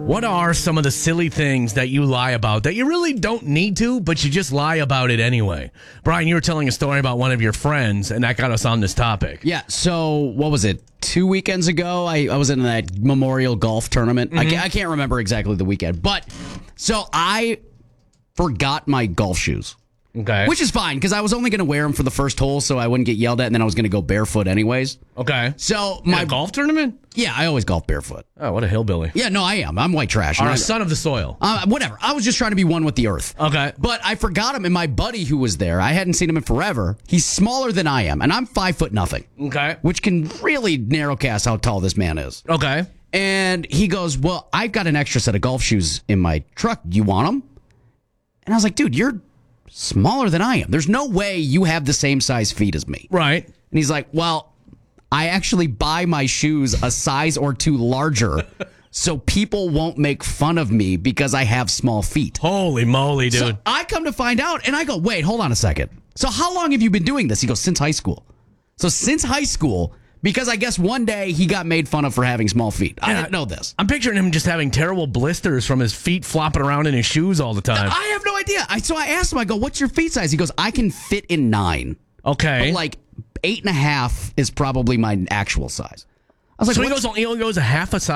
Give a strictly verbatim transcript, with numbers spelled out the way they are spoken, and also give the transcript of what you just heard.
What are some of the silly things that you lie about that you really don't need to, but you just lie about it anyway? Brian, you were telling a story about one of your friends, and that got us on this topic. Yeah, so what was it? Two weekends ago, I, I was in that Memorial Golf Tournament. Mm-hmm. I, can't, I can't remember exactly the weekend, but so I forgot my golf shoes. Okay. Which is fine, because I was only going to wear them for the first hole so I wouldn't get yelled at, and then I was going to go barefoot anyways. Okay. So my my golf tournament? Yeah, I always golf barefoot. Oh, what a hillbilly. Yeah, no, I am. I'm white trash. Or I, a son of the soil. Uh, whatever. I was just trying to be one with the earth. Okay. But I forgot him, and my buddy who was there, I hadn't seen him in forever. He's smaller than I am, and I'm five foot nothing. Okay. Which can really narrowcast how tall this man is. Okay. And he goes, well, I've got an extra set of golf shoes in my truck. Do you want them? And I was like, dude, you're smaller than I am. There's no way you have the same size feet as me. Right. And he's like, well, I actually buy my shoes a size or two larger so people won't make fun of me because I have small feet. Holy moly, dude. So I come to find out, and I go, wait, hold on a second. So how long have you been doing this? He goes, since high school. So since high school, because I guess one day he got made fun of for having small feet. I Yeah, didn't know this. I'm picturing him just having terrible blisters from his feet flopping around in his shoes all the time. I have no idea. I, so I asked him, I go, what's your feet size? He goes, I can fit in nine. Okay. But like eight and a half is probably my actual size. I was like, so he what's- goes, he only goes a half a size.